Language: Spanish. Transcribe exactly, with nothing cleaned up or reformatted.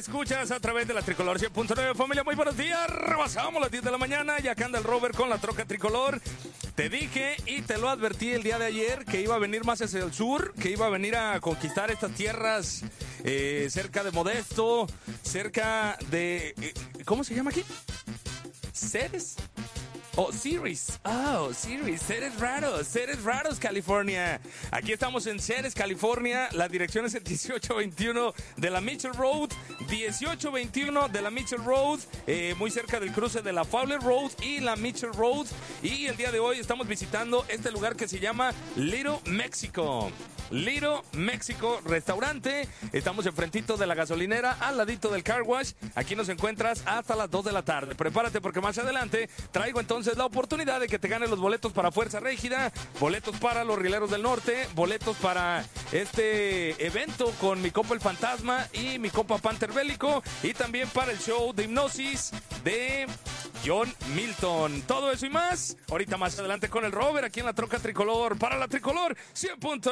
escuchas a través de la Tricolor cien punto nueve. Familia, muy buenos días. Rebasamos las diez de la mañana y acá anda el Robert con la troca Tricolor. Te dije y te lo advertí el día de ayer que iba a venir más hacia el sur, que iba a venir a conquistar estas tierras eh, cerca de Modesto, cerca de... Eh, ¿Cómo se llama aquí? ¿Ceres? Oh, Ceres. Oh, Ceres. Ceres Raros. Ceres Raros, California. Aquí estamos en Ceres, California. La dirección es el dieciocho veintiuno de la Mitchell Road. dieciocho veintiuno de la Mitchell Road. Eh, muy cerca del cruce de la Fowler Road y la Mitchell Road. Y el día de hoy estamos visitando este lugar que se llama Little Mexico. Little Mexico Restaurante. Estamos enfrentito de la gasolinera, al ladito del car wash. Aquí nos encuentras hasta las dos de la tarde. Prepárate porque más adelante traigo entonces la oportunidad de que te ganes los boletos para Fuerza Régida, boletos para los Rieleros del Norte, boletos para este evento con mi compa el Fantasma y mi compa Panther Bélico, y también para el show de hipnosis de John Milton. Todo eso y más ahorita más adelante con el Robert aquí en la troca Tricolor para la Tricolor cien punto nueve.